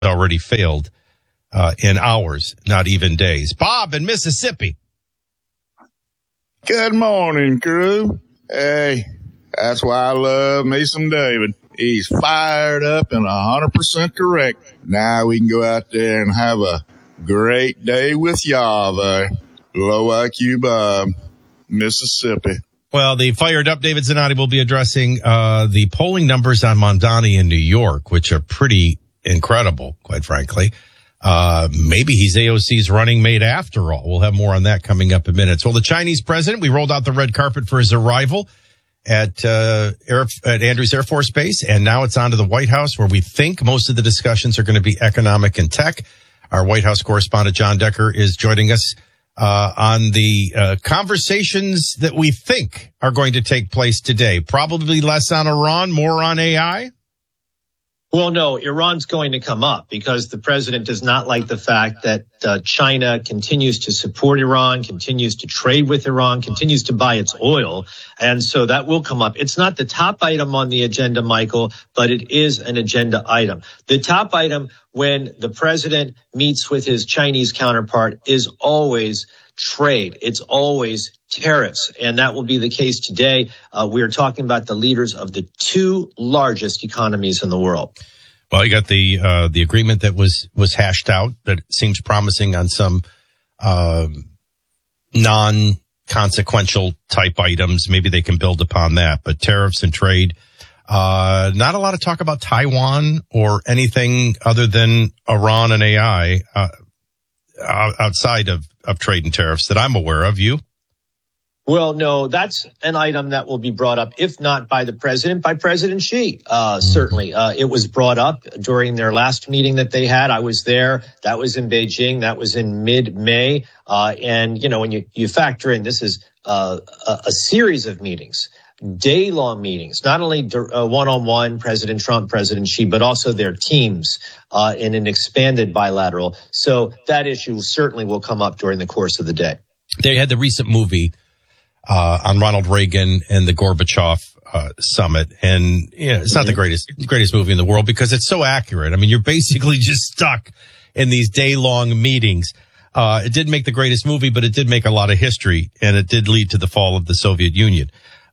already failed in hours, not even days. Bob in Mississippi. Good morning, crew. Hey, that's why I love me some David. He's fired up and 100% correct. Now we can go out there and have a great day with Yahweh. Low IQ Bob, Mississippi. Well, the fired up David Zanotti will be addressing the polling numbers on Mamdani in New York, which are pretty incredible, quite frankly. Maybe he's AOC's running mate after all. We'll have more on that coming up in minutes. Well, the Chinese president, we rolled out the red carpet for his arrival at Andrews Air Force Base, and now it's on to the White House, where we think most of the discussions are going to be economic and tech. Our White House correspondent, John Decker, is joining us on the conversations that we think are going to take place today. Probably less on Iran, more on AI? Well, no, Iran's going to come up because the president does not like the fact that China continues to support Iran, continues to trade with Iran, continues to buy its oil. And so that will come up. It's not the top item on the agenda, Michael, but it is an agenda item. The top item when the president meets with his Chinese counterpart is always trade. It's always tariffs. And that will be the case today. We are talking about the leaders of the two largest economies in the world. Well, you got the agreement that was hashed out that seems promising on some non-consequential type items. Maybe they can build upon that. But tariffs and trade, not a lot of talk about Taiwan or anything other than Iran and AI outside of trade and tariffs that I'm aware of. You? Well, no, that's an item that will be brought up, if not by the president, by President Xi. Certainly, it was brought up during their last meeting that they had. I was there. That was in Beijing. That was in mid-May. And, you know, when you factor in, this is a series of meetings, day-long meetings, not only one-on-one, President Trump, President Xi, but also their teams in an expanded bilateral. So that issue certainly will come up during the course of the day. They had the recent movie on Ronald Reagan and the Gorbachev summit. And you know, it's not the greatest movie in the world because it's so accurate. I mean, you're basically just stuck in these day-long meetings. It didn't make the greatest movie, but it did make a lot of history, and it did lead to the fall of the Soviet Union.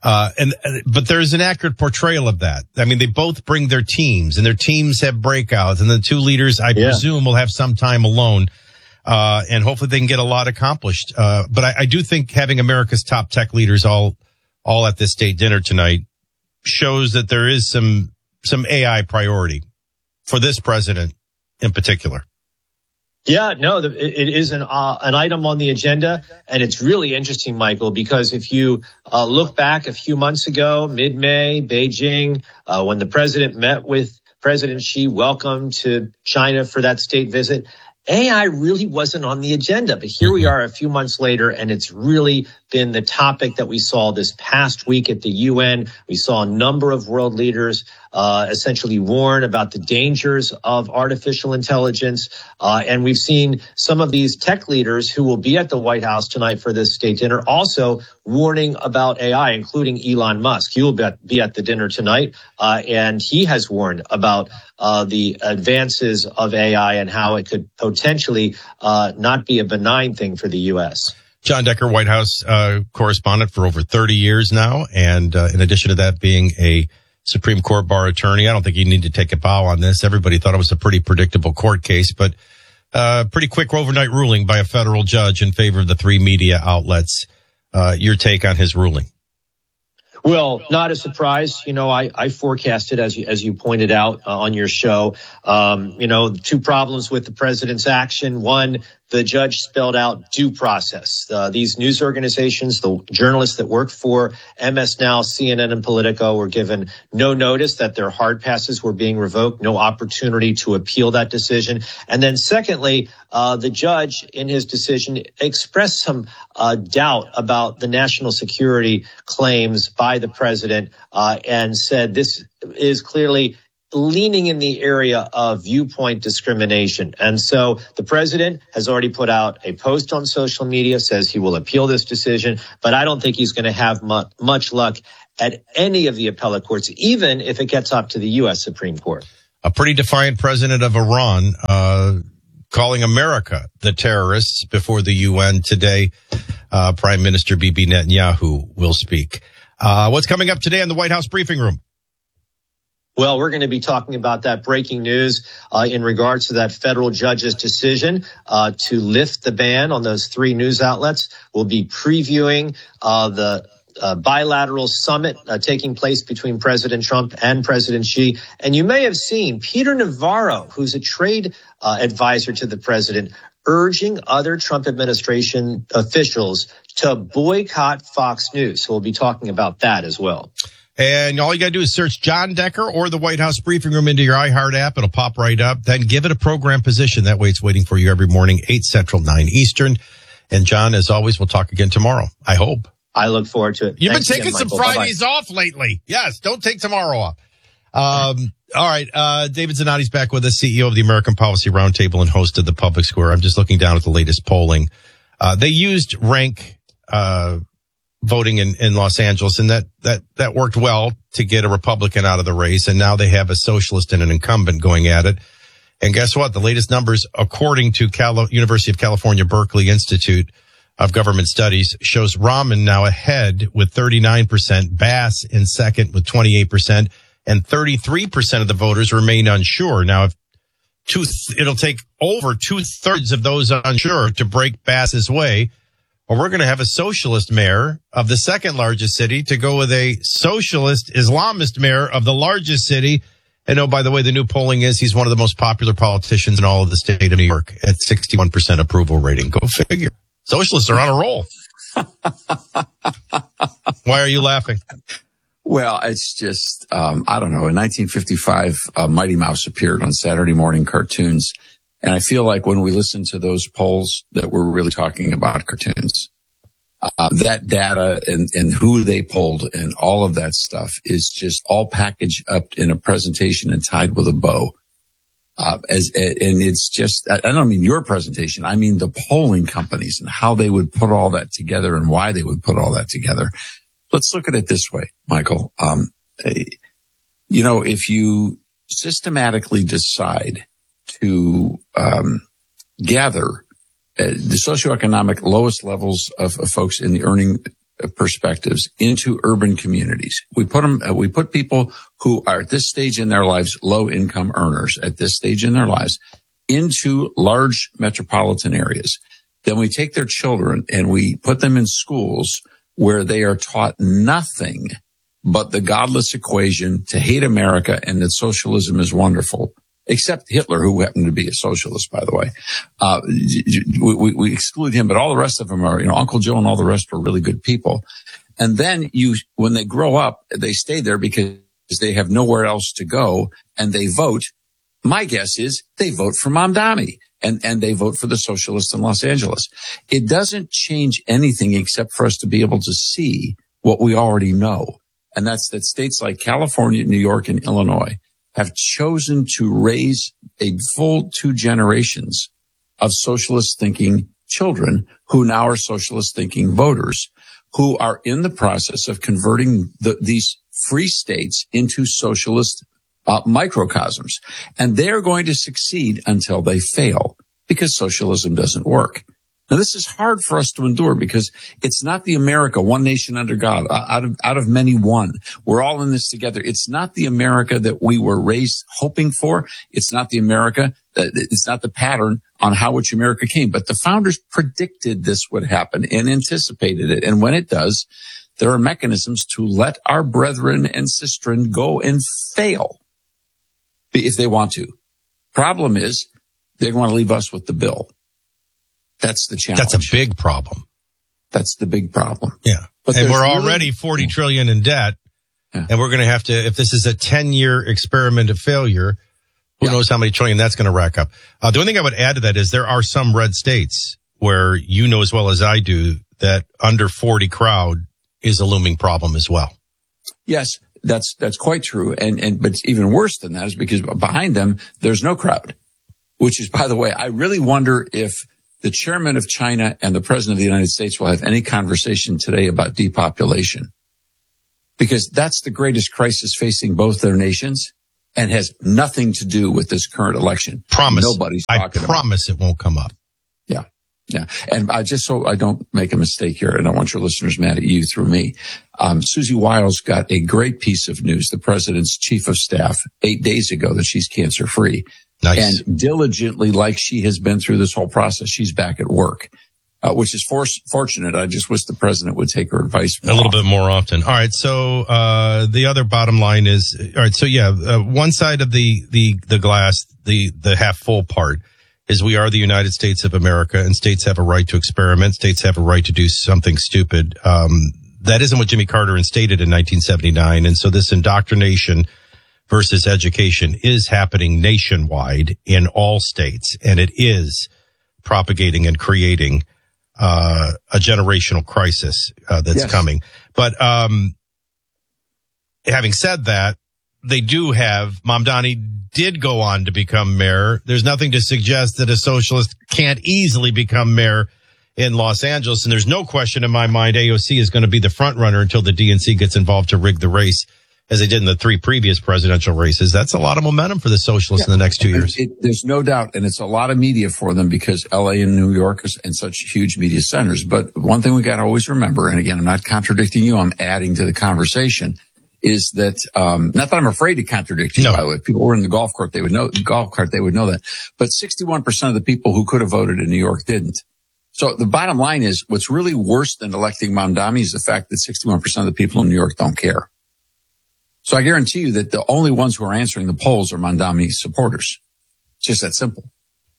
But there's an accurate portrayal of that. I mean, they both bring their teams, and their teams have breakouts, and the two leaders, I presume, will have some time alone. And hopefully they can get a lot accomplished. But I do think having America's top tech leaders all at this state dinner tonight shows that there is some AI priority for this president in particular. Yeah, no, it is an item on the agenda. And it's really interesting, Michael, because if you look back a few months ago, mid-May, Beijing, when the president met with President Xi, welcome to China for that state visit, AI really wasn't on the agenda, but here we are a few months later, and it's really been the topic that we saw this past week at the UN. We saw a number of world leaders essentially warn about the dangers of artificial intelligence. And we've seen some of these tech leaders who will be at the White House tonight for this state dinner also warning about AI, including Elon Musk. He will be at the dinner tonight, and he has warned about the advances of AI and how it could potentially not be a benign thing for the U.S. John Decker, White House correspondent for over 30 years now. And in addition to that, being a Supreme Court bar attorney, I don't think you need to take a bow on this. Everybody thought it was a pretty predictable court case, but pretty quick overnight ruling by a federal judge in favor of the three media outlets. Your take on his ruling? Well, not a surprise. You know, I forecasted, as you pointed out on your show, two problems with the president's action. One, the judge spelled out due process. These news organizations, the journalists that work for MS Now, CNN, and Politico were given no notice that their hard passes were being revoked, no opportunity to appeal that decision. And then secondly, the judge in his decision expressed some doubt about the national security claims by the president and said this is clearly leaning in the area of viewpoint discrimination. And so the president has already put out a post on social media, says he will appeal this decision, but I don't think he's going to have much luck at any of the appellate courts, even if it gets up to the U.S. Supreme Court. a pretty defiant president of Iran, calling America the terrorists before the UN today. Prime Minister Bibi Netanyahu will speak. What's coming up today in the White House briefing room? Well, we're going to be talking about that breaking news in regards to that federal judge's decision to lift the ban on those 3 news outlets. We'll be previewing the bilateral summit taking place between President Trump and President Xi. And you may have seen Peter Navarro, who's a trade advisor to the president, urging other Trump administration officials to boycott Fox News. So we'll be talking about that as well. And all you got to do is search John Decker or the White House briefing room into your iHeart app. It'll pop right up. Then give it a program position. That way it's waiting for you every morning, 8 Central, 9 Eastern. And John, as always, we'll talk again tomorrow. I hope. I look forward to it. You've Thanks been taking again, some Michael. Fridays off lately. Yes, don't take tomorrow off. All right. David Zanotti's back with us, CEO of the American Policy Roundtable and host of the Public Square. I'm just looking down at the latest polling. They used rank voting in Los Angeles, and that worked well to get a Republican out of the race. And now they have a socialist and an incumbent going at it. And guess what? The latest numbers, according to University of California, Berkeley Institute of Government Studies, shows Rahman now ahead with 39%, Bass in second with 28%, and 33% of the voters remain unsure. Now, if it'll take over 2/3 of those unsure to break Bass's way, or we're going to have a socialist mayor of the second largest city to go with a socialist Islamist mayor of the largest city. And oh, by the way, the new polling is he's one of the most popular politicians in all of the state of New York at 61% approval rating. Go figure. Socialists are on a roll. Why are you laughing? Well, it's just, I don't know. In 1955, Mighty Mouse appeared on Saturday morning cartoons. And I feel like when we listen to those polls that we're really talking about cartoons. That data and who they polled and all of that stuff is just all packaged up in a presentation and tied with a bow. And it's just, I don't mean your presentation. I mean the polling companies and how they would put all that together and why they would put all that together. Let's look at it this way, Michael. If you systematically decide to gather the socioeconomic lowest levels of folks in the earning perspectives into urban communities, we put people who are at this stage in their lives, low income earners at this stage in their lives, into large metropolitan areas. Then we take their children and we put them in schools where they are taught nothing but the godless equation to hate America and that socialism is wonderful, except Hitler, who happened to be a socialist, by the way. We exclude him, but all the rest of them are, Uncle Joe and all the rest are really good people. And then when they grow up, they stay there because they have nowhere else to go and they vote. My guess is they vote for Mamdani. And they vote for the socialists in Los Angeles. It doesn't change anything except for us to be able to see what we already know. And that's that states like California, New York, and Illinois have chosen to raise a full 2 generations of socialist thinking children who now are socialist thinking voters who are in the process of converting these free states into socialist microcosms. And they're going to succeed until they fail because socialism doesn't work. Now, this is hard for us to endure because it's not the America, one nation under God, out of many one. We're all in this together. It's not the America that we were raised hoping for. It's not the America, it's not the pattern on how which America came. But the founders predicted this would happen and anticipated it. And when it does, there are mechanisms to let our brethren and sistren go and fail if they want to. Problem is, they want to leave us with the bill. That's the challenge. That's a big problem. That's the big problem. Yeah. And we're already 40 trillion in debt. Yeah. And we're going to have to, if this is a 10-year experiment of failure, who knows how many trillion that's going to rack up. The only thing I would add to that is there are some red states where you know as well as I do that under 40 crowd is a looming problem as well. Yes, that's quite true. But it's even worse than that is because behind them, there's no crowd, which is, by the way, I really wonder if the chairman of China and the president of the United States will have any conversation today about depopulation, because that's the greatest crisis facing both their nations. and has nothing to do with this current election. Promise. Nobody's talking about it. I promise it won't come up. Yeah. Yeah. And just so I don't make a mistake here, I don't want your listeners mad at you through me. Susie Wiles got a great piece of news, the president's chief of staff, 8 days ago, that she's cancer free. Nice. And diligently, like she has been through this whole process, she's back at work, which is fortunate. I just wish the president would take her advice a little bit more often. All right. So, the other bottom line is, all right. So one side of the glass, the half full part, is we are the United States of America, and states have a right to experiment. States have a right to do something stupid. That isn't what Jimmy Carter instated in 1979. And so this indoctrination versus education is happening nationwide in all states, and it is propagating and creating a generational crisis that's coming. But having said that, they do have, Mamdani did go on to become mayor. There's nothing to suggest that a socialist can't easily become mayor in Los Angeles. And there's no question in my mind AOC is going to be the front runner until the DNC gets involved to rig the race, as they did in the 3 previous presidential races. That's a lot of momentum for the socialists in the next 2 years. There's no doubt. And it's a lot of media for them because LA and New York is and such huge media centers. But one thing we got to always remember, and again, I'm not contradicting you, I'm adding to the conversation, is that, not that I'm afraid to contradict you, by the way. If people were in the golf cart, they would know that. But 61% of the people who could have voted in New York didn't. So the bottom line is what's really worse than electing Mamdani is the fact that 61% of the people in New York don't care. So I guarantee you that the only ones who are answering the polls are Mamdani's supporters. It's just that simple.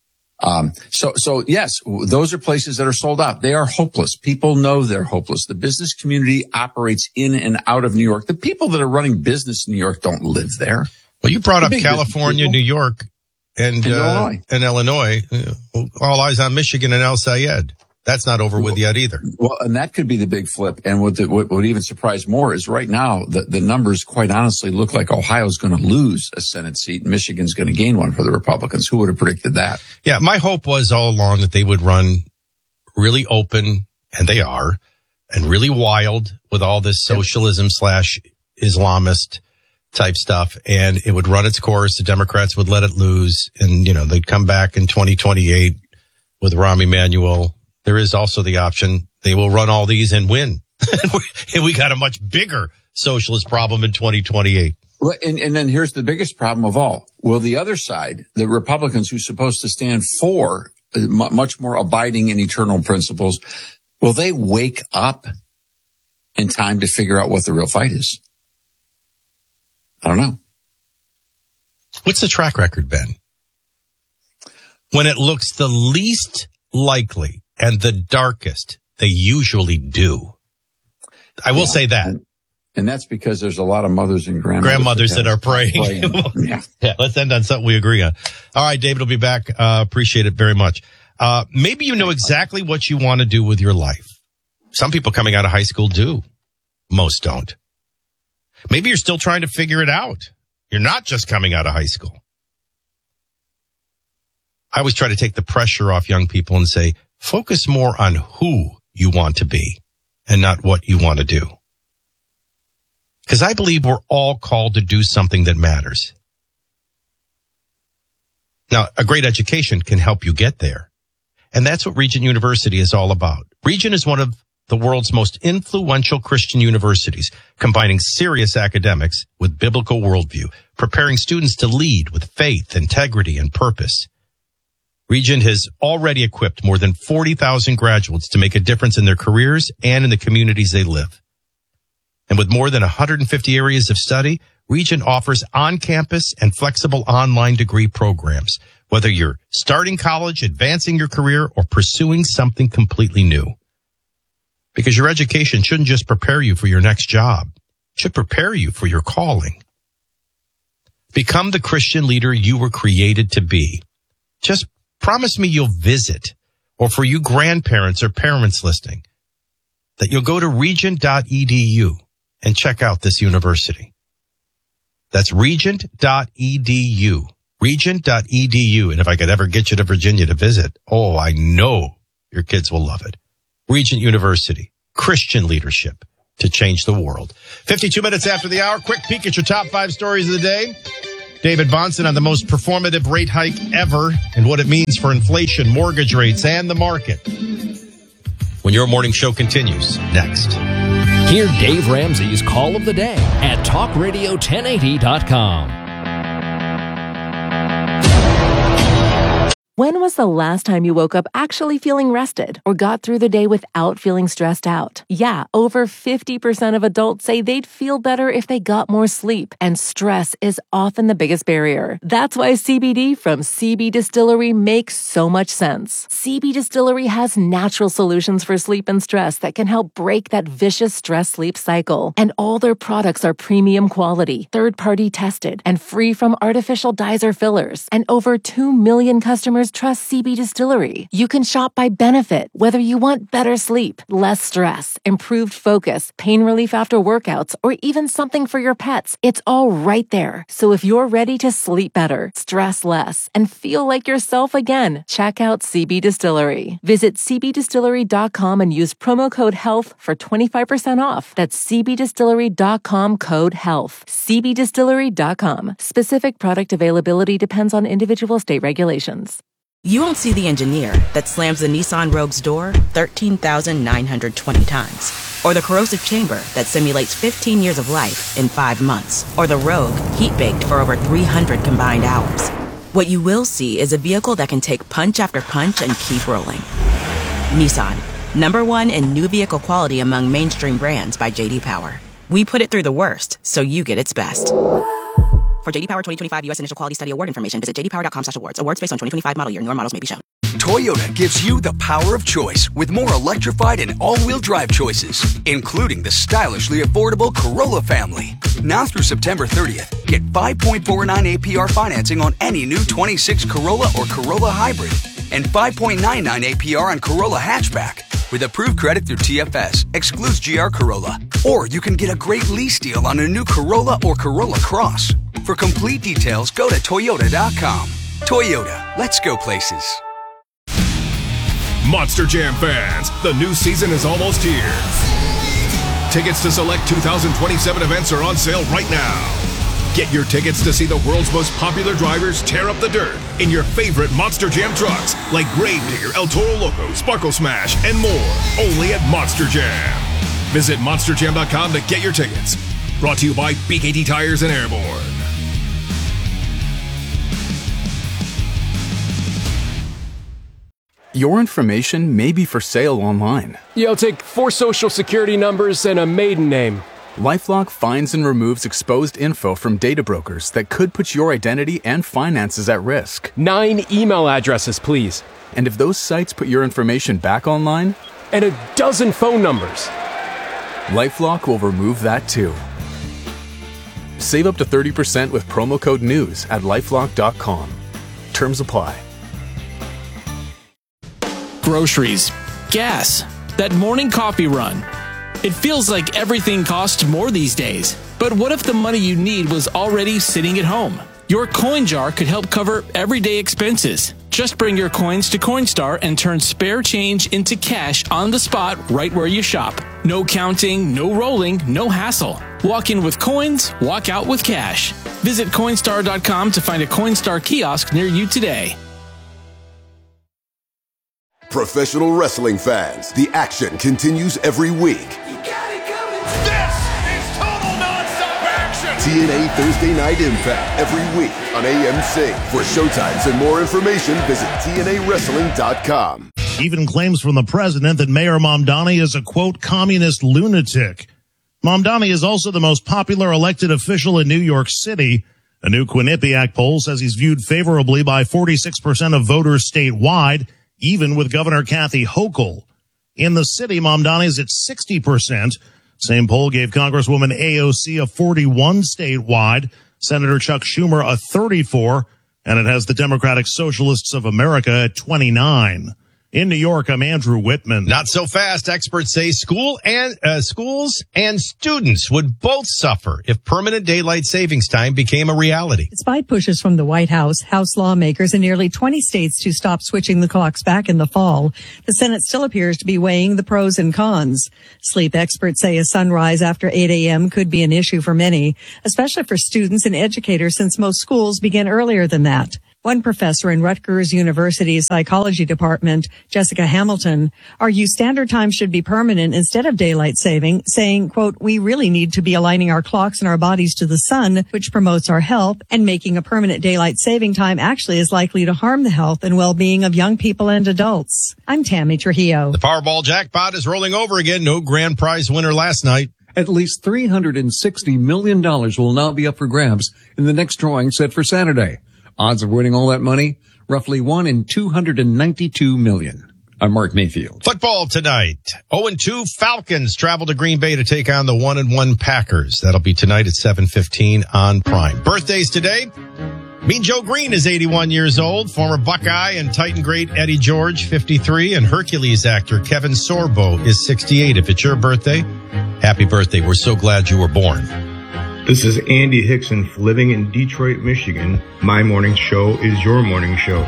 So yes, those are places that are sold out. They are hopeless. People know they're hopeless. The business community operates in and out of New York. The people that are running business in New York don't live there. Well, you brought up California, New York, and Illinois. All eyes on Michigan and El Sayed. That's not over with yet either. Well, and that could be the big flip. And what would even surprise more is right now, the numbers quite honestly look like Ohio's going to lose a Senate seat. And Michigan's going to gain one for the Republicans. Who would have predicted that? Yeah, my hope was all along that they would run really open, and they are, and really wild with all this socialism / Islamist type stuff. And it would run its course. The Democrats would let it lose. And, they'd come back in 2028 with Rahm Emanuel. There is also the option they will run all these and win. And we got a much bigger socialist problem in 2028. Well, and then here's the biggest problem of all. Will the other side, the Republicans who's supposed to stand for much more abiding in eternal principles, will they wake up in time to figure out what the real fight is? I don't know. What's the track record, Ben? When it looks the least likely and the darkest, they usually do. I will say that. And that's because there's a lot of mothers and grandmothers that are praying. Yeah, let's end on something we agree on. All right, David will be back. Appreciate it very much. Maybe you know exactly what you want to do with your life. Some people coming out of high school do. Most don't. Maybe you're still trying to figure it out. You're not just coming out of high school. I always try to take the pressure off young people and say, focus more on who you want to be and not what you want to do. Because I believe we're all called to do something that matters. Now, a great education can help you get there. And that's what Regent University is all about. Regent is one of the world's most influential Christian universities, combining serious academics with biblical worldview, preparing students to lead with faith, integrity, and purpose. Regent has already equipped more than 40,000 graduates to make a difference in their careers and in the communities they live. And with more than 150 areas of study, Regent offers on-campus and flexible online degree programs, whether you're starting college, advancing your career, or pursuing something completely new. Because your education shouldn't just prepare you for your next job. It should prepare you for your calling. Become the Christian leader you were created to be. Just promise me you'll visit, or for you grandparents or parents listening, that you'll go to regent.edu and check out this university. That's regent.edu. Regent.edu. And if I could ever get you to Virginia to visit, I know your kids will love it. Regent University, Christian leadership to change the world. 52 minutes after the hour, quick peek at your top 5 stories of the day. David Bonson on the most performative rate hike ever and what it means for inflation, mortgage rates, and the market. When your morning show continues next. Hear Dave Ramsey's Call of the Day at talkradio1080.com. When was the last time you woke up actually feeling rested or got through the day without feeling stressed out? Yeah, over 50% of adults say they'd feel better if they got more sleep, and stress is often the biggest barrier. That's why CBD from CB Distillery makes so much sense. CB Distillery has natural solutions for sleep and stress that can help break that vicious stress-sleep cycle. And all their products are premium quality, third-party tested, and free from artificial dyes or fillers. And over 2 million customers trust CB Distillery. You can shop by benefit, whether you want better sleep, less stress, improved focus, pain relief after workouts, or even something for your pets. It's all right there. So if you're ready to sleep better, stress less, and feel like yourself again, check out CB Distillery. Visit cbdistillery.com and use promo code HEALTH for 25% off. That's cbdistillery.com code HEALTH. cbdistillery.com. Specific product availability depends on individual state regulations. You won't see the engineer that slams the Nissan Rogue's door 13,920 times. Or the corrosive chamber that simulates 15 years of life in 5 months. Or the Rogue heat-baked for over 300 combined hours. What you will see is a vehicle that can take punch after punch and keep rolling. Nissan, #1 in new vehicle quality among mainstream brands by J.D. Power. We put it through the worst, so you get its best. For J.D. Power 2025 U.S. Initial Quality Study Award information, visit jdpower.com/awards. Awards based on 2025 model year. Newer models may be shown. Toyota gives you the power of choice with more electrified and all-wheel drive choices, including the stylishly affordable Corolla family. Now through September 30th, get 5.49 APR financing on any new 26 Corolla or Corolla Hybrid and 5.99 APR on Corolla Hatchback. With approved credit through TFS, excludes GR Corolla. Or you can get a great lease deal on a new Corolla or Corolla Cross. For complete details, go to Toyota.com. Toyota, let's go places. Monster Jam fans, the new season is almost here. Tickets to select 2027 events are on sale right now. Get your tickets to see the world's most popular drivers tear up the dirt in your favorite Monster Jam trucks like Gravedigger, El Toro Loco, Sparkle Smash, and more. Only at Monster Jam. Visit monsterjam.com to get your tickets. Brought to you by BKT Tires and Airborne. Your information may be for sale online. You'll take 4 social security numbers and a maiden name. LifeLock finds and removes exposed info from data brokers that could put your identity and finances at risk. 9 email addresses, please. And if those sites put your information back online? And a dozen phone numbers. LifeLock will remove that too. Save up to 30% with promo code NEWS at LifeLock.com. Terms apply. Groceries, gas, that morning coffee run. It feels like everything costs more these days. But what if the money you need was already sitting at home? Your coin jar could help cover everyday expenses. Just bring your coins to Coinstar and turn spare change into cash on the spot right where you shop. No counting, no rolling, no hassle. Walk in with coins, walk out with cash. Visit Coinstar.com to find a Coinstar kiosk near you today. Professional wrestling fans, the action continues every week. You got it coming. This is total nonstop action. TNA Thursday Night Impact every week on AMC. For showtimes and more information, visit TNAWrestling.com. Even claims from the president that Mayor Mamdani is a, quote, communist lunatic. Mamdani is also the most popular elected official in New York City. A new Quinnipiac poll says he's viewed favorably by 46% of voters statewide, even with Governor Kathy Hochul. In the city, Mamdani's at 60%. Same poll gave Congresswoman AOC a 41 statewide, Senator Chuck Schumer a 34, and it has the Democratic Socialists of America at 29. In New York, I'm Andrew Whitman. Not so fast. Experts say schools and students would both suffer if permanent daylight savings time became a reality. Despite pushes from the White House, House lawmakers in nearly 20 states to stop switching the clocks back in the fall, the Senate still appears to be weighing the pros and cons. Sleep experts say a sunrise after 8 a.m. could be an issue for many, especially for students and educators since most schools begin earlier than that. One professor in Rutgers University's psychology department, Jessica Hamilton, argues standard time should be permanent instead of daylight saving, saying, quote, we really need to be aligning our clocks and our bodies to the sun, which promotes our health, and making a permanent daylight saving time actually is likely to harm the health and well-being of young people and adults. I'm Tammy Trujillo. The Powerball jackpot is rolling over again. No grand prize winner last night. At least $360 million will now be up for grabs in the next drawing set for Saturday. Odds of winning all that money, roughly 1 in 292 million. I'm Mark Mayfield. Football tonight. 0-2 Falcons travel to Green Bay to take on the 1-1 Packers. That'll be tonight at 7:15 on Prime. Birthdays today. Mean Joe Green is 81 years old. Former Buckeye and Titan great Eddie George, 53. And Hercules actor Kevin Sorbo is 68. If it's your birthday, happy birthday. We're so glad you were born. This is Andy Hickson, living in Detroit, Michigan. My morning show is your morning show.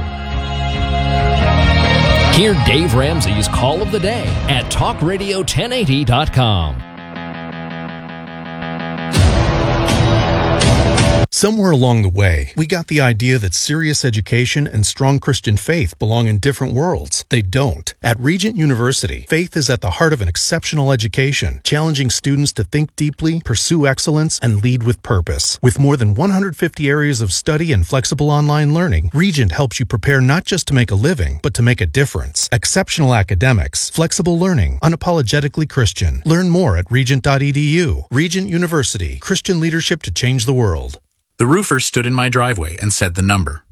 Hear Dave Ramsey's Call of the Day at talkradio1080.com. Somewhere along the way, we got the idea that serious education and strong Christian faith belong in different worlds. They don't. At Regent University, faith is at the heart of an exceptional education, challenging students to think deeply, pursue excellence, and lead with purpose. With more than 150 areas of study and flexible online learning, Regent helps you prepare not just to make a living, but to make a difference. Exceptional academics, flexible learning, unapologetically Christian. Learn more at regent.edu. Regent University, Christian leadership to change the world. The roofer stood in my driveway and said the number,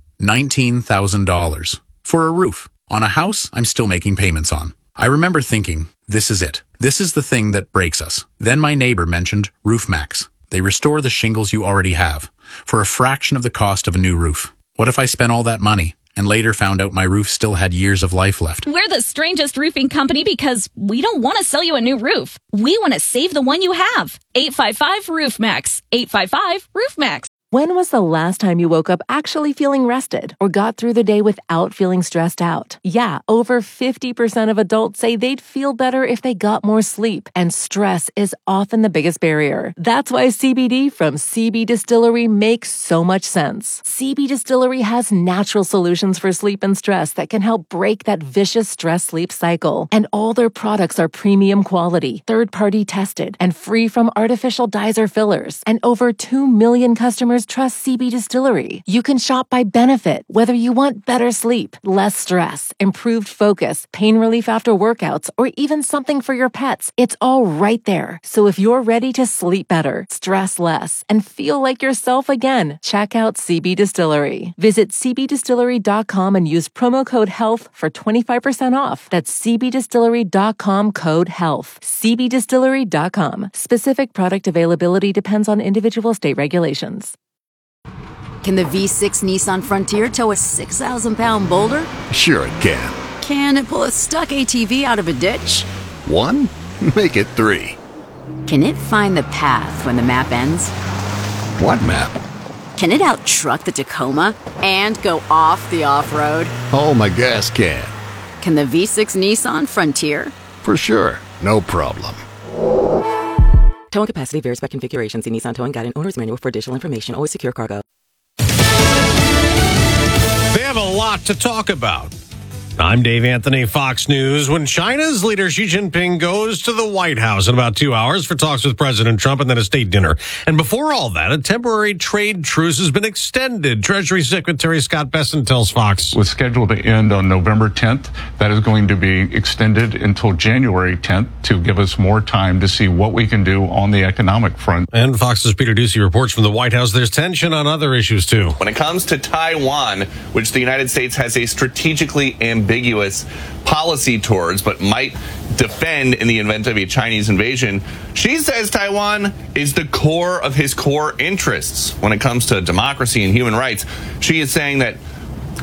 $19,000. For a roof. On a house I'm still making payments on. I remember thinking, this is it. This is the thing that breaks us. Then my neighbor mentioned RoofMax. They restore the shingles you already have for a fraction of the cost of a new roof. What if I spent all that money and later found out my roof still had years of life left? We're the strangest roofing company because we don't want to sell you a new roof. We want to save the one you have. 855-ROOFMAX. 855-ROOFMAX. When was the last time you woke up actually feeling rested or got through the day without feeling stressed out? Yeah, over 50% of adults say they'd feel better if they got more sleep, and stress is often the biggest barrier. That's why CBD from CB Distillery makes so much sense. CB Distillery has natural solutions for sleep and stress that can help break that vicious stress-sleep cycle. And all their products are premium quality, third-party tested, and free from artificial dyes or fillers. And over 2 million customers trust CB Distillery. You can shop by benefit, whether you want better sleep, less stress, improved focus, pain relief after workouts, or even something for your pets. It's all right there. So if you're ready to sleep better, stress less, and feel like yourself again, check out CB Distillery. Visit cbdistillery.com and use promo code HEALTH for 25% off. That's cbdistillery.com code HEALTH. cbdistillery.com. Specific product availability depends on individual state regulations. Can the V6 Nissan Frontier tow a 6,000-pound boulder? Sure it can. Can it pull a stuck ATV out of a ditch? 1? Make it 3. Can it find the path when the map ends? What map? Can it out-truck the Tacoma and go off the off-road? Oh, my gas can. Can the V6 Nissan Frontier? For sure. No problem. Towing capacity varies by configuration. See Nissan Towing Guide and Owner's Manual for additional information. Always secure cargo. They have a lot to talk about. I'm Dave Anthony, Fox News. When China's leader Xi Jinping goes to the White House in about 2 hours for talks with President Trump and then a state dinner. And before all that, a temporary trade truce has been extended. Treasury Secretary Scott Bessent tells Fox. Was scheduled to end on November 10th. That is going to be extended until January 10th to give us more time to see what we can do on the economic front. And Fox's Peter Ducey reports from the White House there's tension on other issues, too. When it comes to Taiwan, which the United States has a strategically ambiguous policy towards, but might defend in the event of a Chinese invasion, Xi says Taiwan is the core of his core interests when it comes to democracy and human rights. Xi is saying that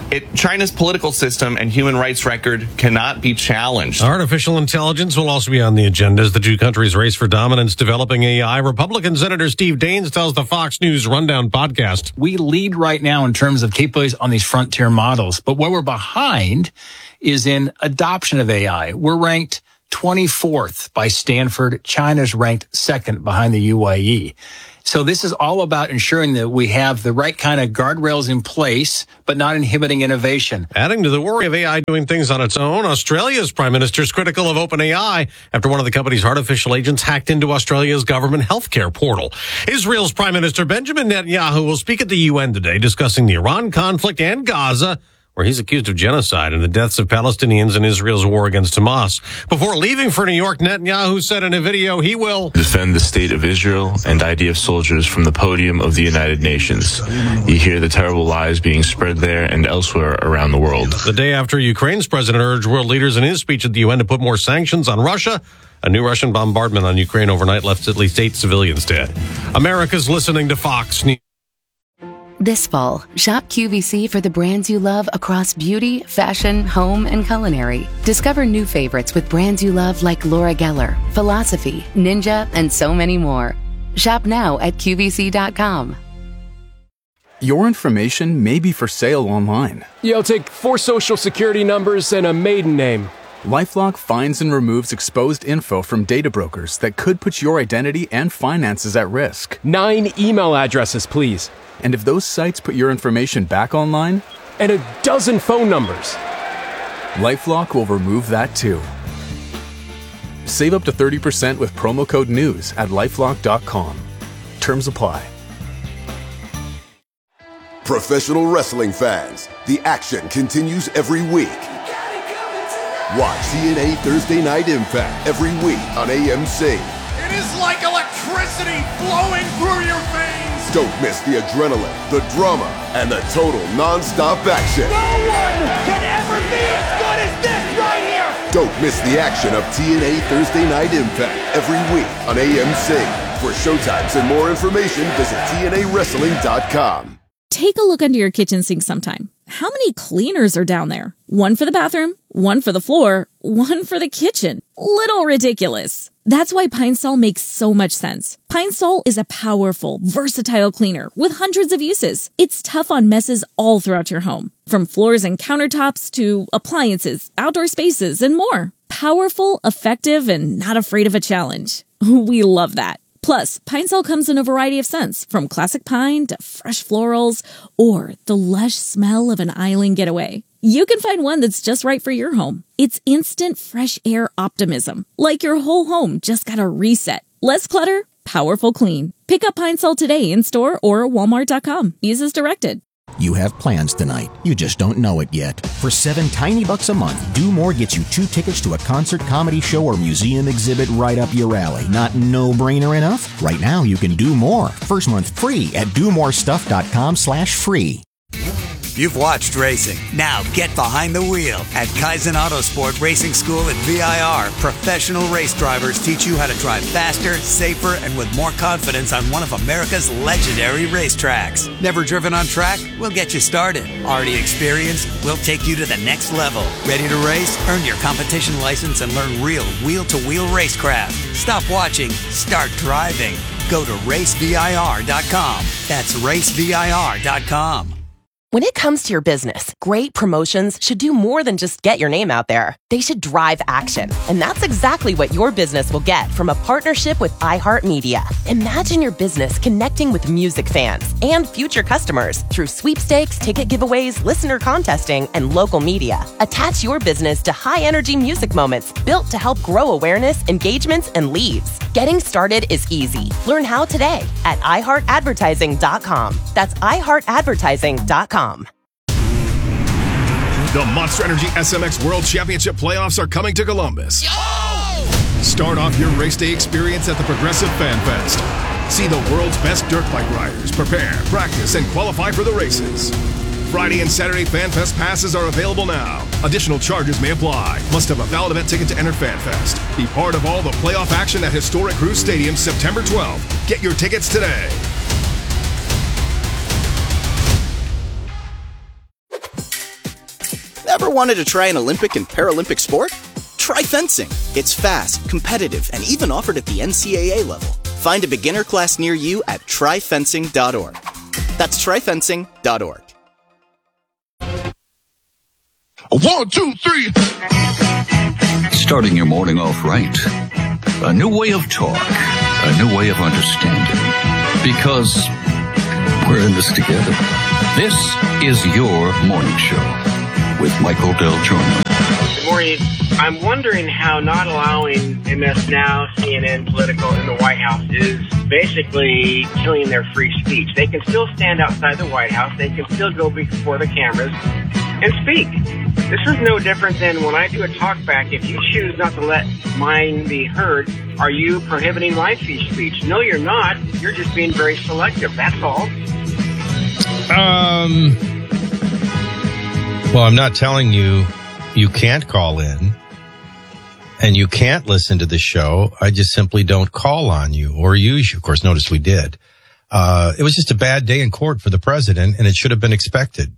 China's political system and human rights record cannot be challenged. Artificial intelligence will also be on the agenda as the two countries race for dominance developing AI. Republican Senator Steve Daines tells the Fox News Rundown podcast. We lead right now in terms of capabilities on these frontier models, but where we're behind is in adoption of AI. We're ranked 24th by Stanford. China's ranked second behind the UAE. So this is all about ensuring that we have the right kind of guardrails in place, but not inhibiting innovation. Adding to the worry of AI doing things on its own, Australia's Prime Minister is critical of OpenAI after one of the company's artificial agents hacked into Australia's government healthcare portal. Israel's Prime Minister Benjamin Netanyahu will speak at the UN today discussing the Iran conflict and Gaza, where he's accused of genocide and the deaths of Palestinians in Israel's war against Hamas. Before leaving for New York, Netanyahu said in a video he will defend the state of Israel and IDF soldiers from the podium of the United Nations. You hear the terrible lies being spread there and elsewhere around the world. The day after Ukraine's president urged world leaders in his speech at the UN to put more sanctions on Russia, a new Russian bombardment on Ukraine overnight left at least 8 civilians dead. America's listening to Fox News. This fall, shop QVC for the brands you love across beauty, fashion, home, and culinary. Discover new favorites with brands you love like Laura Geller, Philosophy, Ninja, and so many more. Shop now at QVC.com. Your information may be for sale online. I'll take 4 social security numbers and a maiden name. LifeLock finds and removes exposed info from data brokers that could put your identity and finances at risk. 9 email addresses, please. And if those sites put your information back online? And a dozen phone numbers. LifeLock will remove that too. Save up to 30% with promo code NEWS at LifeLock.com. Terms apply. Professional wrestling fans, the action continues every week. Watch TNA Thursday Night Impact every week on AMC. It is like electricity flowing through your veins. Don't miss the adrenaline, the drama, and the total non-stop action. No one can ever be as good as this right here. Don't miss the action of TNA Thursday Night Impact every week on AMC. For showtimes and more information, visit TNAWrestling.com. Take a look under your kitchen sink sometime. How many cleaners are down there? One for the bathroom, one for the floor, one for the kitchen. Little ridiculous. That's why Pine Sol makes so much sense. Pine Sol is a powerful, versatile cleaner with hundreds of uses. It's tough on messes all throughout your home, from floors and countertops to appliances, outdoor spaces, and more. Powerful, effective, and not afraid of a challenge. We love that. Plus, Pine Sol comes in a variety of scents, from classic pine to fresh florals, or the lush smell of an island getaway. You can find one that's just right for your home. It's instant fresh air optimism, like your whole home just got a reset. Less clutter, powerful clean. Pick up Pine Sol today in store or Walmart.com. Use as directed. You have plans tonight. You just don't know it yet. For $7 tiny a month, Do More gets you 2 tickets to a concert, comedy show, or museum exhibit right up your alley. Not no-brainer enough? Right now, you can do more. First month free at domorestuff.com/free. You've watched racing. Now get behind the wheel. At Kaizen Autosport Racing School at VIR, professional race drivers teach you how to drive faster, safer, and with more confidence on one of America's legendary racetracks. Never driven on track? We'll get you started. Already experienced? We'll take you to the next level. Ready to race? Earn your competition license and learn real wheel-to-wheel racecraft. Stop watching. Start driving. Go to racevir.com. That's racevir.com. When it comes to your business, great promotions should do more than just get your name out there. They should drive action. And that's exactly what your business will get from a partnership with iHeartMedia. Imagine your business connecting with music fans and future customers through sweepstakes, ticket giveaways, listener contesting, and local media. Attach your business to high-energy music moments built to help grow awareness, engagements, and leads. Getting started is easy. Learn how today at iHeartAdvertising.com. That's iHeartAdvertising.com. The Monster Energy SMX World Championship playoffs are coming to Columbus. Start off your race day experience at the Progressive Fan Fest. See the world's best dirt bike riders prepare, practice, and qualify for the races. Friday and Saturday Fan Fest passes are available now. Additional charges may apply. Must have a valid event ticket to enter Fan Fest. Be part of all the playoff action at Historic Cruise Stadium September 12th. Get your tickets today. Ever wanted to try an Olympic and Paralympic sport? Try fencing. It's fast, competitive, and even offered at the NCAA level. Find a beginner class near you at tryfencing.org. That's tryfencing.org. 1, 2, 3. Starting your morning off right. A new way of talk. A new way of understanding. Because we're in this together. This is your morning show with Michael Del Giorno. Good morning. I'm wondering how not allowing MS Now, CNN, Political in the White House is basically killing their free speech. They can still stand outside the White House. They can still go before the cameras and speak. This is no different than when I do a talkback. If you choose not to let mine be heard, are you prohibiting my free speech? No, you're not. You're just being very selective. That's all. Well, I'm not telling you you can't call in and you can't listen to the show. I just simply don't call on you or use you. Of course, notice we did. It was just a bad day in court for the president, and it should have been expected.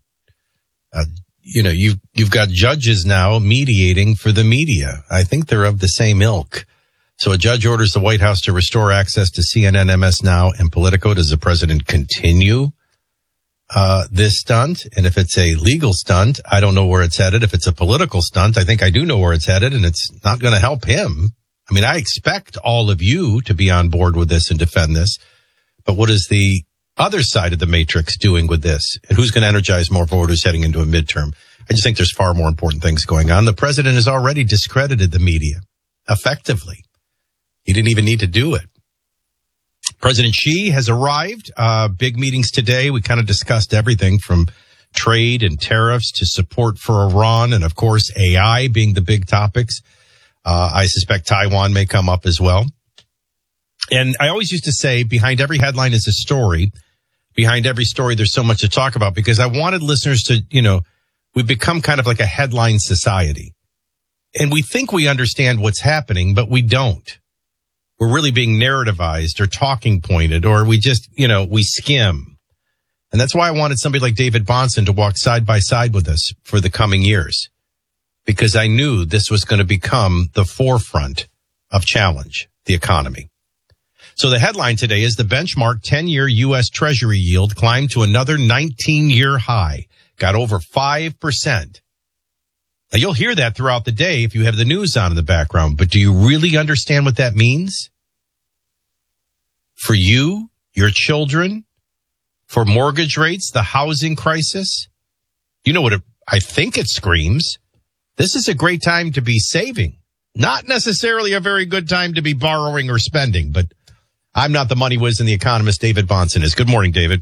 You've got judges now mediating for the media. I think they're of the same ilk. So a judge orders the White House to restore access to CNN, MS Now, and Politico. Does the president continue this stunt? And if it's a legal stunt, I don't know where it's headed. If it's a political stunt, I think I do know where it's headed, and it's not going to help him. I mean, I expect all of you to be on board with this and defend this. But what is the other side of the matrix doing with this? And who's going to energize more voters heading into a midterm? I just think there's far more important things going on. The president has already discredited the media effectively. He didn't even need to do it. President Xi has arrived. Big meetings today. We kind of discussed everything from trade and tariffs to support for Iran and, of course, AI being the big topics. I suspect Taiwan may come up as well. And I always used to say behind every headline is a story. Behind every story, there's so much to talk about, because I wanted listeners to, we've become kind of like a headline society. And we think we understand what's happening, but we don't. We're really being narrativized or talking pointed, or we just, we skim. And that's why I wanted somebody like David Bahnsen to walk side by side with us for the coming years, because I knew this was going to become the forefront of challenge, the economy. So the headline today is the benchmark 10-year U.S. Treasury yield climbed to another 19-year high, got over 5%. Now, you'll hear that throughout the day if you have the news on in the background, but do you really understand what that means? For you, your children, for mortgage rates, the housing crisis? You know what I think it screams? This is a great time to be saving. Not necessarily a very good time to be borrowing or spending, but I'm not the money whiz and the economist. David Bahnsen is. Good morning, David.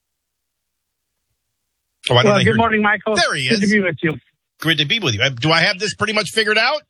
Well, good morning, Michael. There he is. Good to be with you. Good to be with you. Do I have this pretty much figured out?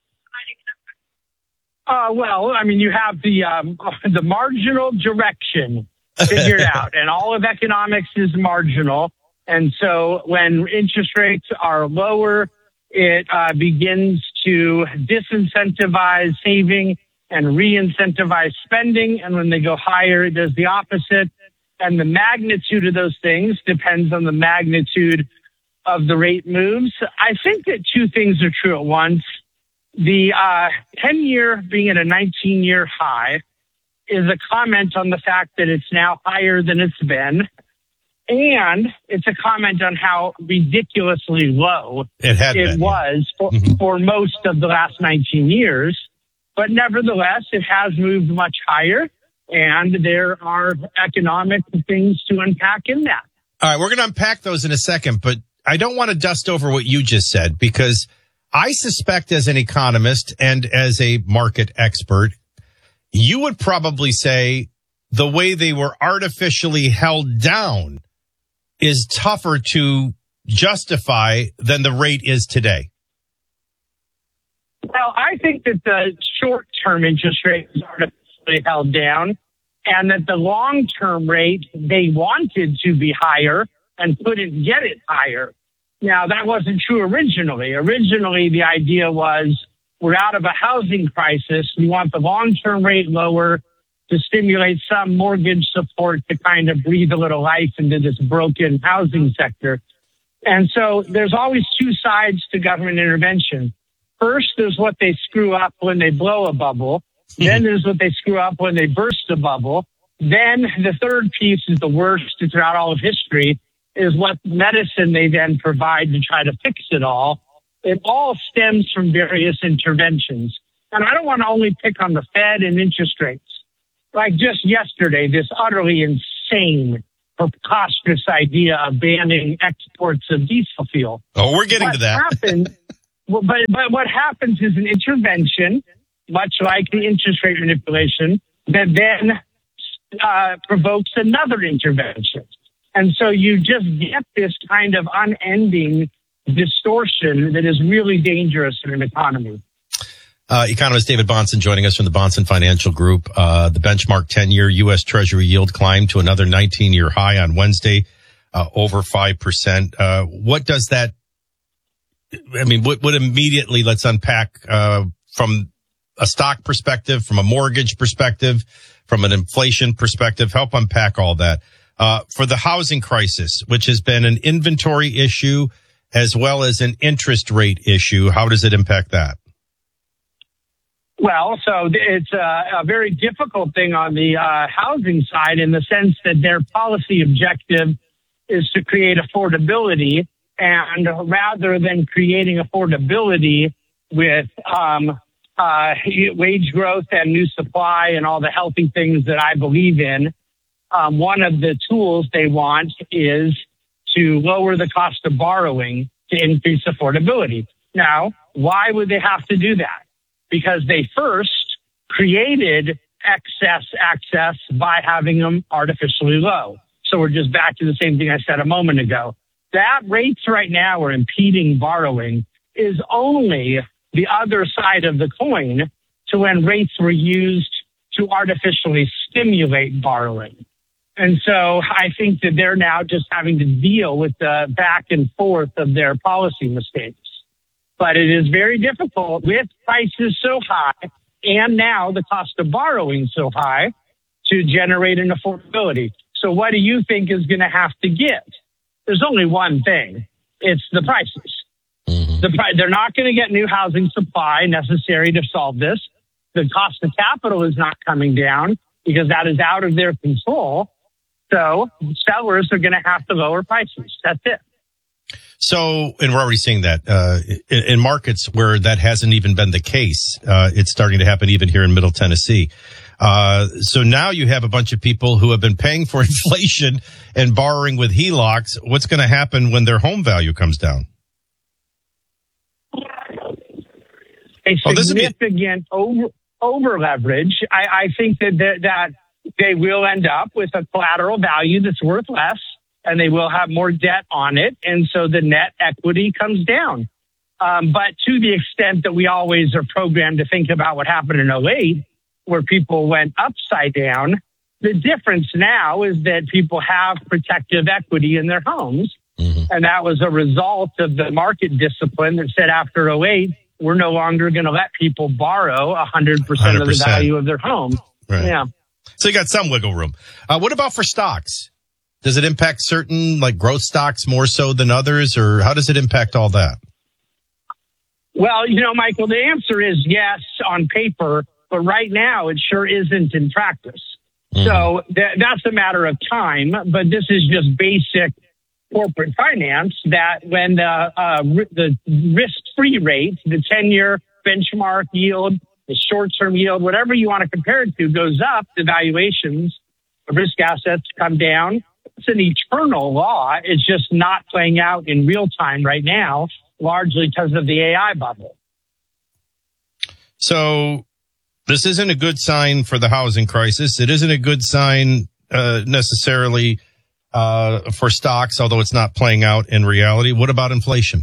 Well, I mean, you have the marginal direction figured out, and all of economics is marginal. And so when interest rates are lower, it begins to disincentivize saving and re-incentivize spending. And when they go higher, it does the opposite. And the magnitude of those things depends on the magnitude of the rate moves. I think that two things are true at once. The 10-year being at a 19-year high is a comment on the fact that it's now higher than it's been. And it's a comment on how ridiculously low it was for most of the last 19 years. But nevertheless, it has moved much higher, and there are economic things to unpack in that. All right, we're going to unpack those in a second, but I don't want to dust over what you just said, because I suspect as an economist and as a market expert, you would probably say the way they were artificially held down is tougher to justify than the rate is today. Well, I think that the short-term interest rate is artificially held down, and that the long-term rate, they wanted to be higher and couldn't get it higher. Now, that wasn't true originally. Originally, the idea was we're out of a housing crisis. We want the long-term rate lower to stimulate some mortgage support to kind of breathe a little life into this broken housing sector. And so there's always two sides to government intervention. First, there's what they screw up when they blow a bubble. Then there's what they screw up when they burst a bubble. Then the third piece is the worst throughout all of history, is what medicine they then provide to try to fix it all. It all stems from various interventions. And I don't want to only pick on the Fed and interest rates. Like just yesterday, this utterly insane, preposterous idea of banning exports of diesel fuel. Oh, we're getting to that. But what happens is an intervention, much like the interest rate manipulation, that then provokes another intervention. And so you just get this kind of unending distortion that is really dangerous in an economy. Economist David Bahnsen joining us from the Bahnsen Financial Group. The benchmark 10-year U.S. Treasury yield climbed to another 19-year high on Wednesday, over 5%. What does that, I mean, what immediately, let's unpack from a stock perspective, from a mortgage perspective, from an inflation perspective, help unpack all that. For the housing crisis, which has been an inventory issue as well as an interest rate issue, how does it impact that? Well, so it's a very difficult thing on the housing side in the sense that their policy objective is to create affordability. And rather than creating affordability with wage growth and new supply and all the healthy things that I believe in, one of the tools they want is to lower the cost of borrowing to increase affordability. Now, why would they have to do that? Because they first created excess access by having them artificially low. So we're just back to the same thing I said a moment ago. That rates right now are impeding borrowing is only the other side of the coin to when rates were used to artificially stimulate borrowing. And so I think that they're now just having to deal with the back and forth of their policy mistakes. But it is very difficult with prices so high and now the cost of borrowing so high to generate an affordability. So what do you think is going to have to give? There's only one thing. It's the prices. They're not going to get new housing supply necessary to solve this. The cost of capital is not coming down because that is out of their control. So sellers are going to have to lower prices. That's it. So, and we're already seeing that in markets where that hasn't even been the case. It's starting to happen even here in Middle Tennessee. So now you have a bunch of people who have been paying for inflation and borrowing with HELOCs. What's going to happen when their home value comes down? A significant over leverage. I think that they will end up with a collateral value that's worth less, and they will have more debt on it, and so the net equity comes down. But to the extent that we always are programmed to think about what happened in 2008, where people went upside down, the difference now is that people have protective equity in their homes, and that was a result of the market discipline that said after 2008, we're no longer going to let people borrow 100% of the value of their home. Right. Yeah. So you got some wiggle room. What about for stocks? Does it impact certain like growth stocks more so than others, or how does it impact all that? Well, Michael, the answer is yes on paper, but right now it sure isn't in practice. So that's a matter of time, but this is just basic corporate finance that when the risk-free rate, the 10-year benchmark yield, the short-term yield, whatever you want to compare it to goes up, the valuations of risk assets come down. It's an eternal law. It's just not playing out in real time right now, largely because of the AI bubble. So this isn't a good sign for the housing crisis. It isn't a good sign necessarily for stocks, although it's not playing out in reality. What about inflation?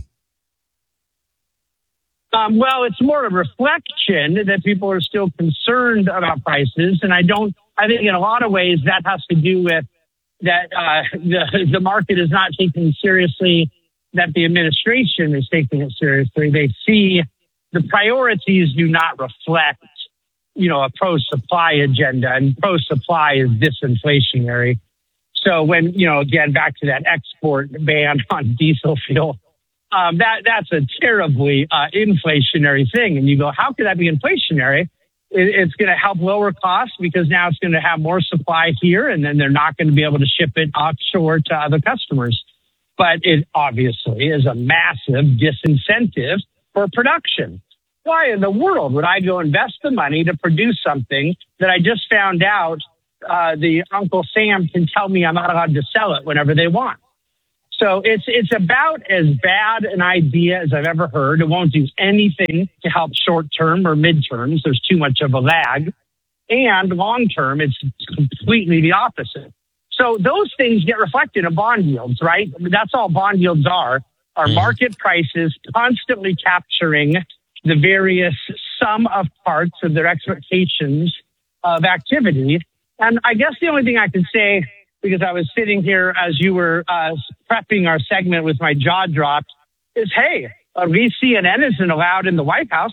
Well, it's more a reflection that people are still concerned about prices. And I think in a lot of ways that has to do with that the market is not taking seriously, that the administration is taking it seriously. They see the priorities do not reflect, a pro-supply agenda, and pro-supply is disinflationary. So when, again, back to that export ban on diesel fuel, that's a terribly inflationary thing. And you go, how could that be inflationary? It's going to help lower costs because now it's going to have more supply here, and then they're not going to be able to ship it offshore to other customers. But it obviously is a massive disincentive for production. Why in the world would I go invest the money to produce something that I just found out the Uncle Sam can tell me I'm not allowed to sell it whenever they want? So it's about as bad an idea as I've ever heard. It won't do anything to help short-term or mid-terms. There's too much of a lag. And long-term, it's completely the opposite. So those things get reflected in bond yields, right? I mean, that's all bond yields are market prices constantly capturing the various sum of parts of their expectations of activity. And I guess the only thing I can say, because I was sitting here as you were prepping our segment with my jaw dropped, is, hey, at least CNN isn't allowed in the White House.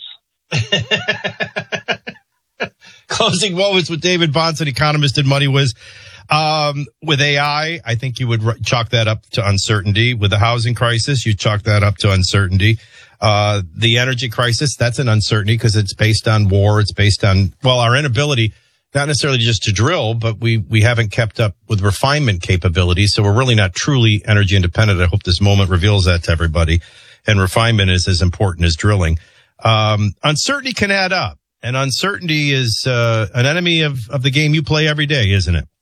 Closing moments with David Bahnsen, economist at MoneyWiz. With AI, I think you would chalk that up to uncertainty. With the housing crisis, you chalk that up to uncertainty. The energy crisis, that's an uncertainty because it's based on war. It's based on, our inability, not necessarily just to drill, but we haven't kept up with refinement capabilities. So we're really not truly energy independent. I hope this moment reveals that to everybody. And refinement is as important as drilling. Uncertainty can add up, and uncertainty is an enemy of the game you play every day, isn't it?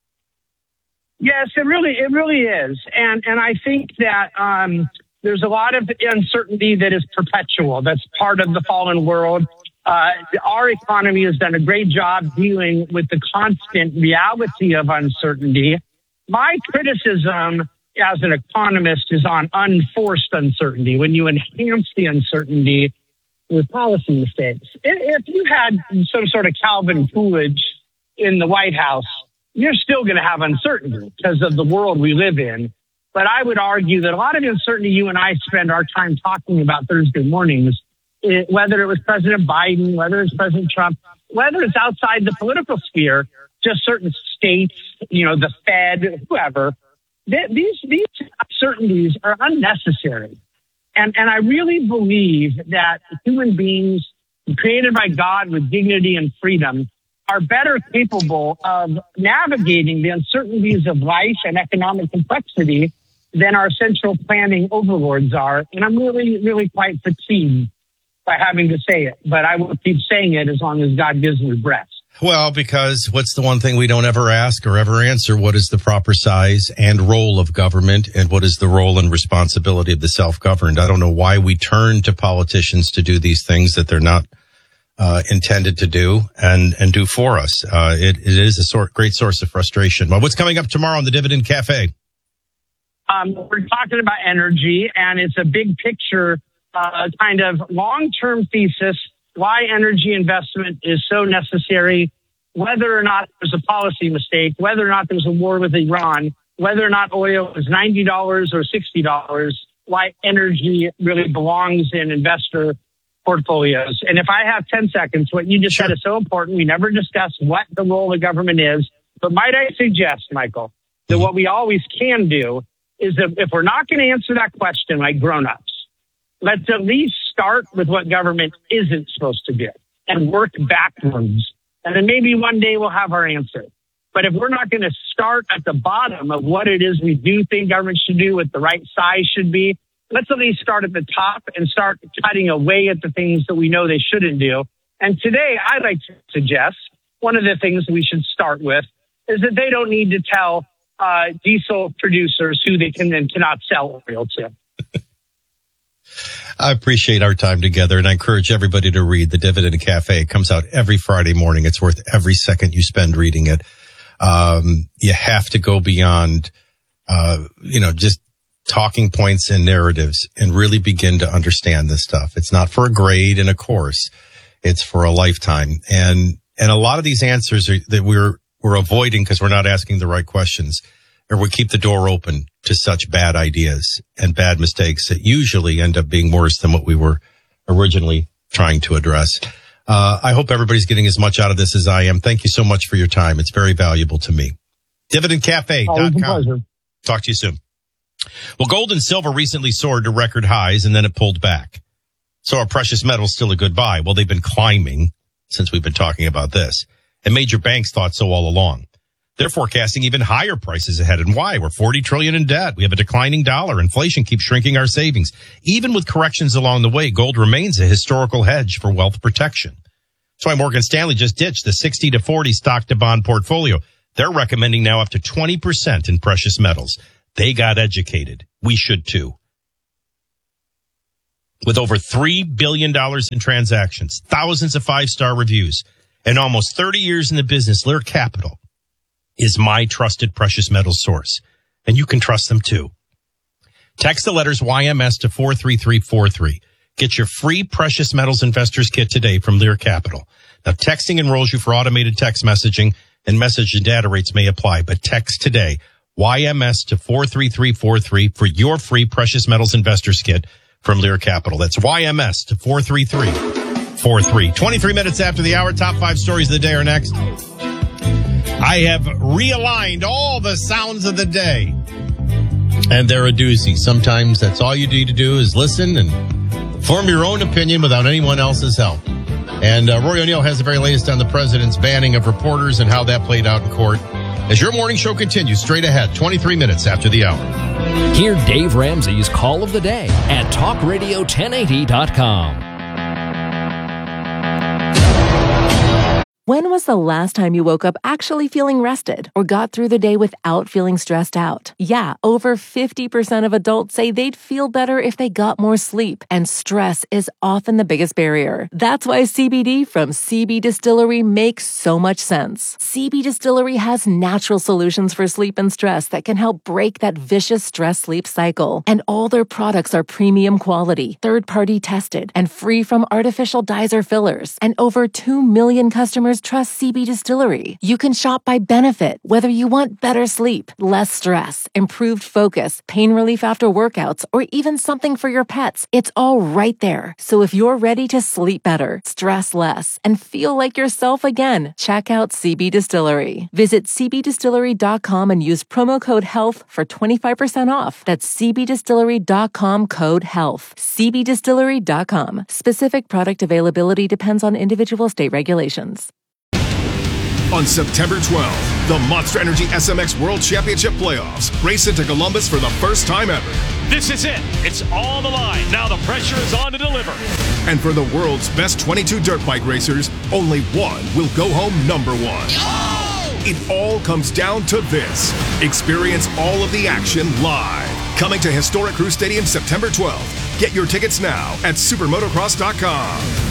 Yes, it really is. And I think that there's a lot of uncertainty that is perpetual. That's part of the fallen world. Our economy has done a great job dealing with the constant reality of uncertainty. My criticism as an economist is on unforced uncertainty, when you enhance the uncertainty with policy mistakes. If you had some sort of Calvin Coolidge in the White House, you're still going to have uncertainty because of the world we live in. But I would argue that a lot of the uncertainty you and I spend our time talking about Thursday mornings, whether it was President Biden, whether it's President Trump, whether it's outside the political sphere, just certain states, the Fed, whoever, these uncertainties are unnecessary. And I really believe that human beings created by God with dignity and freedom are better capable of navigating the uncertainties of life and economic complexity than our central planning overlords are. And I'm really, really quite fatigued by having to say it, but I will keep saying it as long as God gives me breath. Well, because what's the one thing we don't ever ask or ever answer? What is the proper size and role of government, and what is the role and responsibility of the self-governed? I don't know why we turn to politicians to do these things that they're not intended to do and do for us. It is a great source of frustration. Well, what's coming up tomorrow on the Dividend Cafe? We're talking about energy, and it's a big picture kind of long-term thesis, why energy investment is so necessary, whether or not there's a policy mistake, whether or not there's a war with Iran, whether or not oil is $90 or $60, why energy really belongs in investor portfolios. And if I have 10 seconds, what you just said is so important. We never discuss what the role of government is. But might I suggest, Michael, that what we always can do is that if we're not going to answer that question like grown-ups, let's at least start with what government isn't supposed to do and work backwards. And then maybe one day we'll have our answer. But if we're not going to start at the bottom of what it is we do think government should do, what the right size should be, let's at least start at the top and start cutting away at the things that we know they shouldn't do. And today, I'd like to suggest one of the things we should start with is that they don't need to tell diesel producers who they can and cannot sell oil to. I appreciate our time together, and I encourage everybody to read The Dividend Cafe. It comes out every Friday morning. It's worth every second you spend reading it. You have to go beyond, just talking points and narratives and really begin to understand this stuff. It's not for a grade in a course. It's for a lifetime. And a lot of these answers that we're avoiding because we're not asking the right questions, or we keep the door open to such bad ideas and bad mistakes that usually end up being worse than what we were originally trying to address. I hope everybody's getting as much out of this as I am. Thank you so much for your time. It's very valuable to me. DividendCafe.com. Talk to you soon. Well, gold and silver recently soared to record highs, and then it pulled back. So are precious metals still a good buy? Well, they've been climbing since we've been talking about this. And major banks thought so all along. They're forecasting even higher prices ahead. And why? We're $40 trillion in debt. We have a declining dollar. Inflation keeps shrinking our savings. Even with corrections along the way, gold remains a historical hedge for wealth protection. That's why Morgan Stanley just ditched the 60-40 stock to bond portfolio. They're recommending now up to 20% in precious metals. They got educated. We should too. With over $3 billion in transactions, thousands of 5-star reviews, and almost 30 years in the business, Lear Capital is my trusted precious metals source. And you can trust them too. Text the letters YMS to 43343. Get your free precious metals investors kit today from Lear Capital. Now, texting enrolls you for automated text messaging, and message and data rates may apply, but text today YMS to 43343 for your free precious metals investors kit from Lear Capital. That's YMS to 43343. 23 minutes after the hour, top 5 stories of the day are next. I have realigned all the sounds of the day, and they're a doozy. Sometimes that's all you need to do is listen and form your own opinion without anyone else's help. And Roy O'Neill has the very latest on the president's banning of reporters and how that played out in court. As your morning show continues straight ahead, 23 minutes after the hour. Hear Dave Ramsey's Call of the Day at TalkRadio1080.com. When was the last time you woke up actually feeling rested or got through the day without feeling stressed out? Yeah, over 50% of adults say they'd feel better if they got more sleep, and stress is often the biggest barrier. That's why CBD from CB Distillery makes so much sense. CB Distillery has natural solutions for sleep and stress that can help break that vicious stress-sleep cycle. And all their products are premium quality, third-party tested, and free from artificial dyes or fillers. And over 2 million customers trust CB Distillery. You can shop by benefit, whether you want better sleep, less stress, improved focus, pain relief after workouts, or even something for your pets. It's all right there. So if you're ready to sleep better, stress less, and feel like yourself again, check out CB Distillery. Visit cbdistillery.com and use promo code HEALTH for 25% off. That's cbdistillery.com, code HEALTH. cbdistillery.com. Specific product availability depends on individual state regulations. On September 12th, the Monster Energy SMX World Championship Playoffs race into Columbus for the first time ever. This is it. It's on the line. Now the pressure is on to deliver. And for the world's best 22 dirt bike racers, only one will go home number one. Oh! It all comes down to this. Experience all of the action live. Coming to Historic Crew Stadium September 12th. Get your tickets now at supermotocross.com.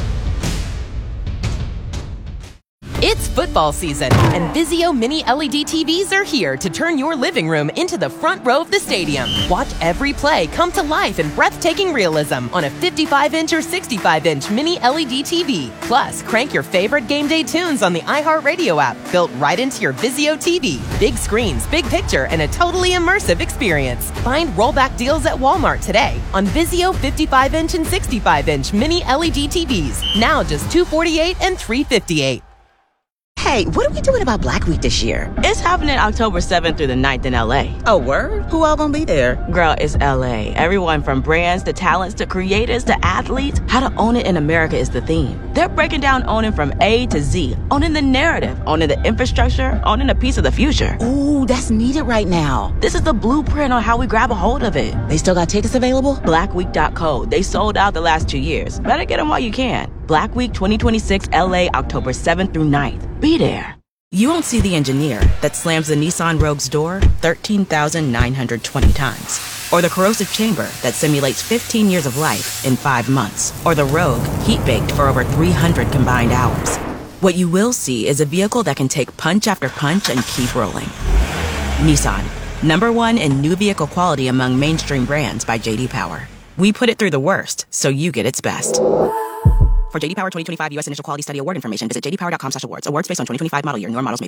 It's football season, and Vizio Mini LED TVs are here to turn your living room into the front row of the stadium. Watch every play come to life in breathtaking realism on a 55-inch or 65-inch Mini LED TV. Plus, crank your favorite game day tunes on the iHeartRadio app, built right into your Vizio TV. Big screens, big picture, and a totally immersive experience. Find rollback deals at Walmart today on Vizio 55-inch and 65-inch Mini LED TVs. Now just $248 and $358. Hey, what are we doing about Black Week this year? It's happening October 7th through the 9th in LA. Oh, word? Who all gonna be there? Girl, it's LA. Everyone from brands to talents to creators to athletes. How to own it in America is the theme. They're breaking down owning from A to Z. Owning the narrative, owning the infrastructure, owning a piece of the future. Ooh, that's needed right now. This is the blueprint on how we grab a hold of it. They still got tickets available? Blackweek.co. They sold out the last 2 years. Better get them while you can. Black Week 2026 LA, October 7th through 9th. Be there. You won't see the engineer that slams the Nissan Rogue's door 13,920 times. Or the corrosive chamber that simulates 15 years of life in 5 months. Or the Rogue heat-baked for over 300 combined hours. What you will see is a vehicle that can take punch after punch and keep rolling. Nissan, #1 in new vehicle quality among mainstream brands by J.D. Power. We put it through the worst, so you get its best. For J.D. Power 2025 U.S. Initial Quality Study Award information, visit jdpower.com/awards. Awards based on 2025 model year. Newer models may be shown.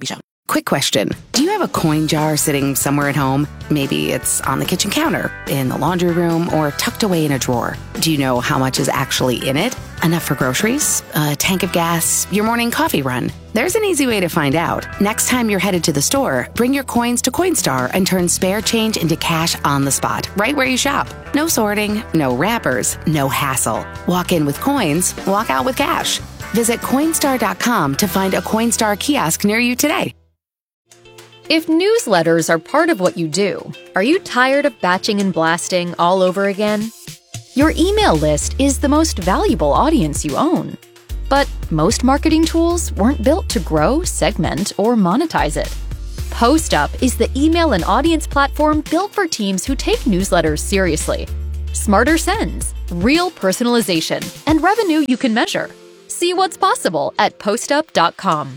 Quick question. Do you have a coin jar sitting somewhere at home? Maybe it's on the kitchen counter, in the laundry room, or tucked away in a drawer. Do you know how much is actually in it? Enough for groceries? A tank of gas? Your morning coffee run? There's an easy way to find out. Next time you're headed to the store, bring your coins to Coinstar and turn spare change into cash on the spot, right where you shop. No sorting, no wrappers, no hassle. Walk in with coins, walk out with cash. Visit Coinstar.com to find a Coinstar kiosk near you today. If newsletters are part of what you do, are you tired of batching and blasting all over again? Your email list is the most valuable audience you own. But most marketing tools weren't built to grow, segment, or monetize it. PostUp is the email and audience platform built for teams who take newsletters seriously. Smarter sends, real personalization, and revenue you can measure. See what's possible at postup.com.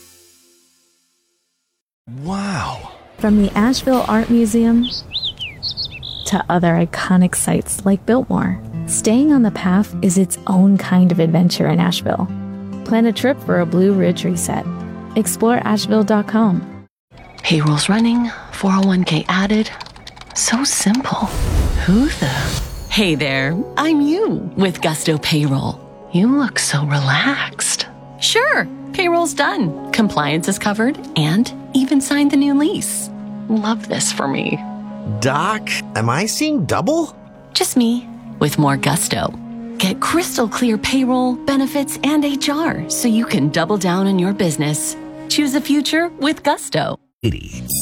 Wow. From the Asheville Art Museum to other iconic sites like Biltmore, staying on the path is its own kind of adventure in Asheville. Plan a trip for a Blue Ridge reset. Explore Asheville.com. Payroll's running, 401k added. So simple. Who the? Hey there, I'm you with Gusto Payroll. You look so relaxed. Sure, payroll's done. Compliance is covered and even signed the new lease. Love this for me. Doc, am I seeing double? Just me with more Gusto. Get crystal clear payroll, benefits, and HR so you can double down on your business. Choose a future with Gusto.